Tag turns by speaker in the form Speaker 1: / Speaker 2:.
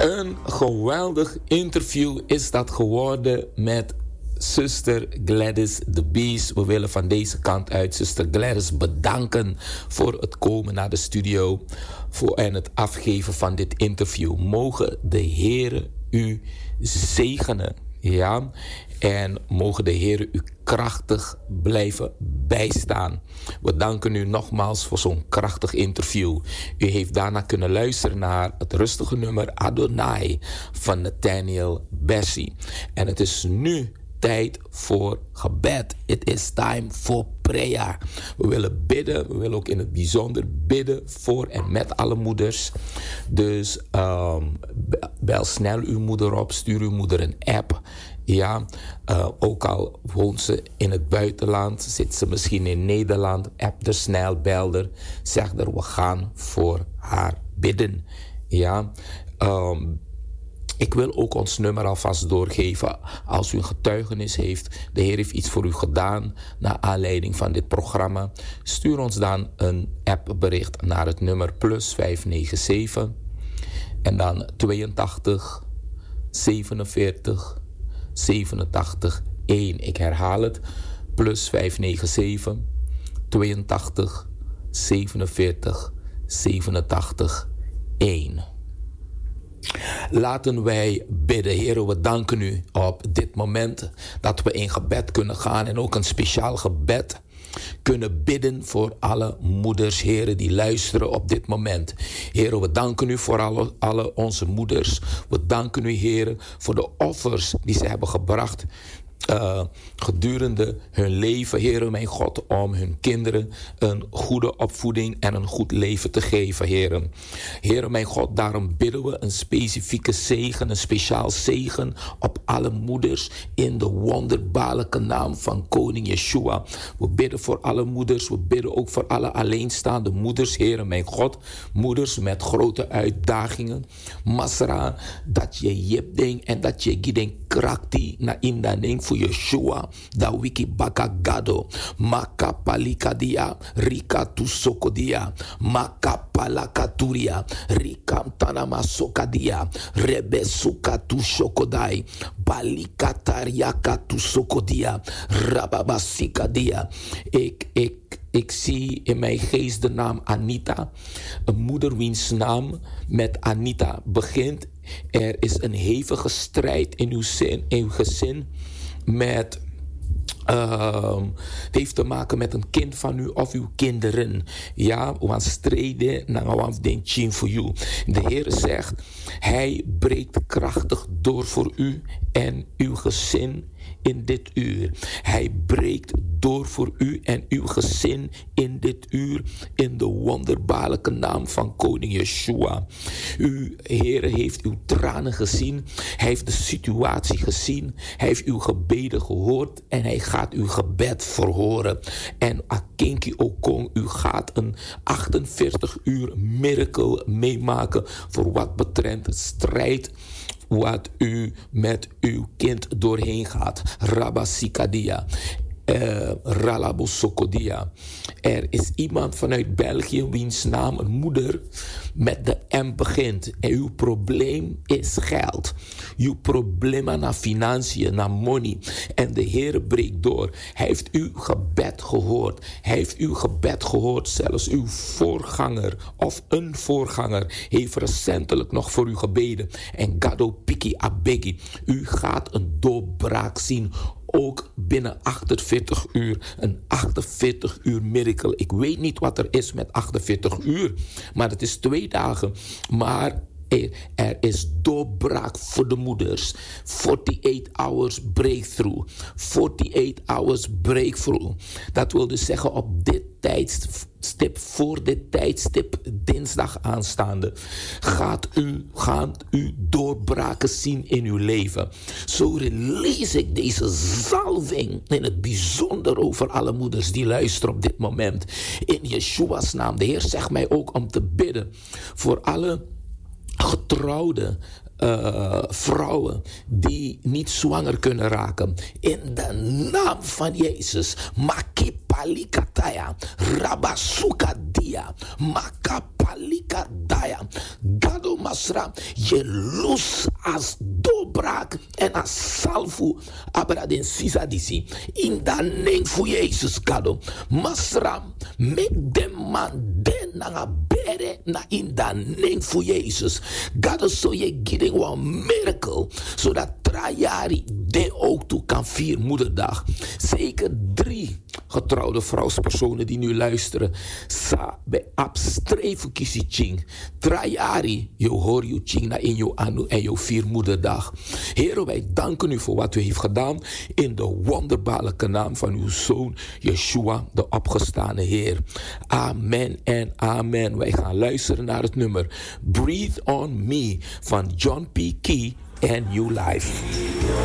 Speaker 1: Een geweldig interview is dat geworden met zuster Gladys de Bees. We willen van deze kant uit zuster Gladys bedanken voor het komen naar de studio en het afgeven van dit interview. Mogen de Heere u zegenen, ja, en mogen de Heere u krachtig blijven bijstaan. We danken u nogmaals voor zo'n krachtig interview. U heeft daarna kunnen luisteren naar het rustige nummer Adonai van Nathaniel Bassey. En het is nu tijd voor gebed. It is time for prayer. We willen bidden. We willen ook in het bijzonder bidden voor en met alle moeders. Dus bel snel uw moeder op. Stuur uw moeder een app. Ja, ook al woont ze in het buitenland, zit ze misschien in Nederland, app er snel, bel er, zeg er, we gaan voor haar bidden. Ja, ik wil ook ons nummer alvast doorgeven. Als u een getuigenis heeft, de Heer heeft iets voor u gedaan naar aanleiding van dit programma, stuur ons dan een appbericht naar het nummer +597 en dan 82 47 87 1. Ik herhaal het. +597 82 47 87 1. Laten wij bidden. Heer, we danken u op dit moment dat we in gebed kunnen gaan en ook een speciaal gebed kunnen bidden voor alle moeders, heren, die luisteren op dit moment. Heren, we danken u voor alle onze moeders. We danken u, heren, voor de offers die ze hebben gebracht gedurende hun leven, Heere mijn God, om hun kinderen een goede opvoeding en een goed leven te geven, Heere. Heere mijn God, daarom bidden we een specifieke zegen, een speciaal zegen op alle moeders in de wonderbaarlijke naam van koning Yeshua. We bidden voor alle moeders, we bidden ook voor alle alleenstaande moeders, Heere mijn God, moeders met grote uitdagingen. Masra, dat je jebding en dat je giding krakti na indaning voor Yeshua, da wiki bakagado, makapalikadia, rika tusokodia, makapalakaturia, rikam tanama sokadia, rebesuka tushokodai, balikatariaka tusokodia, rababasikadia. Ik zie in mijn geest de naam Anita, een moeder wiens naam met Anita begint. Er is een hevige strijd in uw gezin met het heeft te maken met een kind van u of uw kinderen. Ja, want strijden naar den chin voor u. De Heer zegt, hij breekt krachtig door voor u en uw gezin in dit uur. Hij breekt door voor u en uw gezin in dit uur, in de wonderbaarlijke naam van koning Yeshua. Uw Heer heeft uw tranen gezien. Hij heeft de situatie gezien. Hij heeft uw gebeden gehoord en hij gaat uw gebed verhoren. En Akenki Okong, u gaat een 48 uur miracle meemaken voor wat betreft het strijd wat u met uw kind doorheen gaat. Rabasikadia. Ralabosokodia. Er is iemand vanuit België wiens naam een moeder met de M begint. En uw probleem is geld. Uw probleem naar financiën, naar money. En de Heer breekt door. Hij heeft uw gebed gehoord. Hij heeft uw gebed gehoord. Zelfs uw voorganger of een voorganger heeft recentelijk nog voor u gebeden. En Gado Piki Abegi. U gaat een doorbraak zien. Ook binnen 48 uur. Een 48 uur miracle. Ik weet niet wat er is met 48 uur. Maar het is 2 dagen. Maar er is doorbraak voor de moeders. 48 hours breakthrough. 48 hours breakthrough. Dat wil dus zeggen op dit tijdstip, voor dit tijdstip, dinsdag aanstaande, gaat u doorbraken zien in uw leven. Zo release ik deze zalving in het bijzonder over alle moeders die luisteren op dit moment. In Yeshua's naam. De Heer zegt mij ook om te bidden voor alle getrouwde vrouwen die niet zwanger kunnen raken. In de naam van Jezus. Makipalikataya. Rabasukadia. Makapalikadaya. Gado masra. Je los as doorbraak en as salvo. Abra den sisa disi. In da name voor Jezus kado. Masra. Make them man den na bere na in da name voor Jezus. God so je getting one miracle. Zodat trajari de ook toe kan vieren moederdag. Zeker 3 getrouwde vrouwspersonen die nu luisteren. Sa bij abstreven kiesie ching. Trajari, je hoor je ching na in je anu en je viermoederdag. Heren, wij danken u voor wat u heeft gedaan in de wonderbaarlijke naam van uw zoon Yeshua, de opgestane Heer. Amen en amen. Wij gaan luisteren naar het nummer Breathe on Me van John P. Key en New Life.